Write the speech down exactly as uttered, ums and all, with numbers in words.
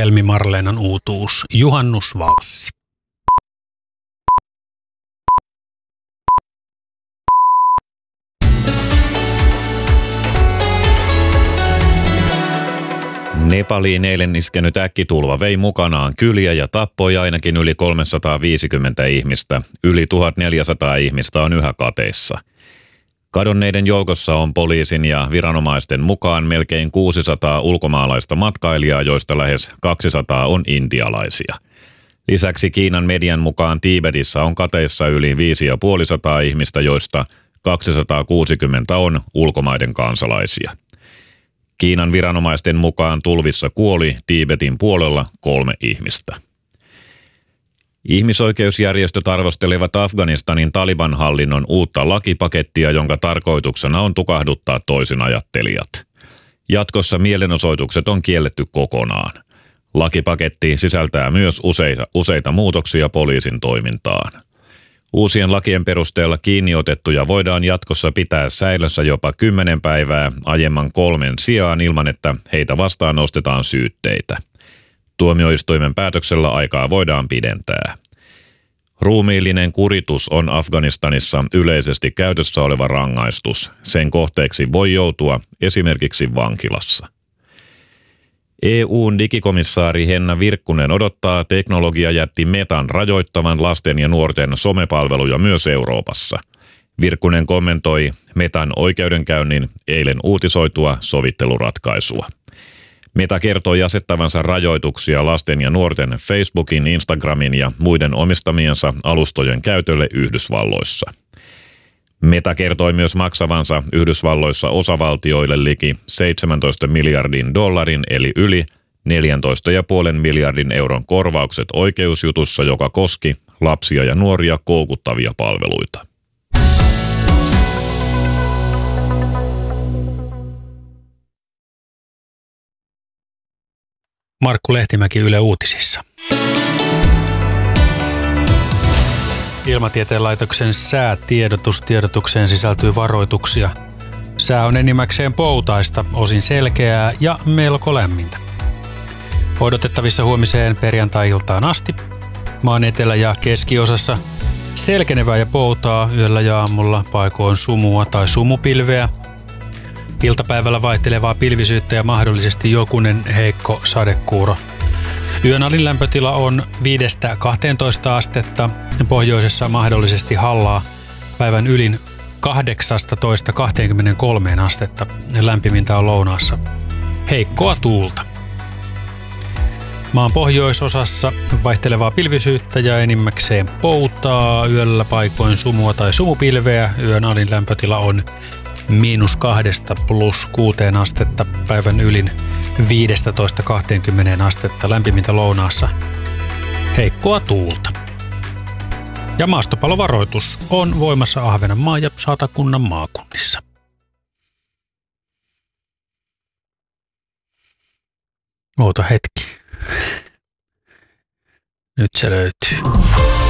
Helmi Marleenan uutuus, juhannusvalssi. Nepaliin eilen iskenyt äkkitulva vei mukanaan kyliä ja tappoi ainakin yli kolmesataaviisikymmentä ihmistä. Yli tuhatneljäsataa ihmistä on yhä kateissa. Kadonneiden joukossa on poliisin ja viranomaisten mukaan melkein kuusisataa ulkomaalaista matkailijaa, joista lähes kaksisataa on intialaisia. Lisäksi Kiinan median mukaan Tiibetissä on kateissa yli viisisataaviisikymmentä ihmistä, joista kaksisataakuusikymmentä on ulkomaiden kansalaisia. Kiinan viranomaisten mukaan tulvissa kuoli Tiibetin puolella kolme ihmistä. Ihmisoikeusjärjestöt arvostelevat Afganistanin Taliban-hallinnon uutta lakipakettia, jonka tarkoituksena on tukahduttaa toisinajattelijat. Jatkossa mielenosoitukset on kielletty kokonaan. Lakipaketti sisältää myös useita, useita muutoksia poliisin toimintaan. Uusien lakien perusteella kiinniotettuja voidaan jatkossa pitää säilössä jopa kymmenen päivää aiemman kolmen sijaan ilman, että heitä vastaan nostetaan syytteitä. Tuomioistuimen päätöksellä aikaa voidaan pidentää. Ruumiillinen kuritus on Afganistanissa yleisesti käytössä oleva rangaistus. Sen kohteeksi voi joutua esimerkiksi vankilassa. E U:n digikomissaari Henna Virkkunen odottaa teknologiajätti Metan rajoittavan lasten ja nuorten somepalveluja myös Euroopassa. Virkkunen kommentoi Metan oikeudenkäynnin eilen uutisoitua sovitteluratkaisua. Meta kertoi asettavansa rajoituksia lasten ja nuorten Facebookin, Instagramin ja muiden omistamiensa alustojen käytölle Yhdysvalloissa. Meta kertoi myös maksavansa Yhdysvalloissa osavaltioille liki seitsemäntoista miljardin dollarin eli yli neljätoista pilkku viisi miljardin euron korvaukset oikeusjutussa, joka koski lapsia ja nuoria koukuttavia palveluita. Markku Lehtimäki Yle Uutisissa. Ilmatieteen laitoksen säätiedotustiedotukseen sisältyy varoituksia. Sää on enimmäkseen poutaista, osin selkeää ja melko lämmintä. Odotettavissa huomiseen perjantai-iltaan asti. Maan etelä- ja keskiosassa selkenevää ja poutaa, yöllä ja aamulla paikoin sumua tai sumupilveä. Iltapäivällä vaihtelevaa pilvisyyttä ja mahdollisesti jokunen heikko sadekuuro. Yön alin lämpötila on viidestä kahteentoista astetta, pohjoisessa mahdollisesti hallaa, päivän ylin kahdeksastatoista kaksikymmentäkolme astetta, lämpimintä on lounaassa. Heikkoa tuulta. Maan pohjoisosassa vaihtelevaa pilvisyyttä ja enimmäkseen poutaa, yöllä paikoin sumua tai sumupilveä, yön alin lämpötila on miinus kahdesta plus kuuteen astetta, päivän ylin viidestätoista kaksikymmentä astetta, lämpimintä lounaassa. Heikkoa tuulta. Ja maastopallovaroitus on voimassa Ahvenanmaan ja Satakunnan maakunnissa. Oota hetki. Nyt se löytyy.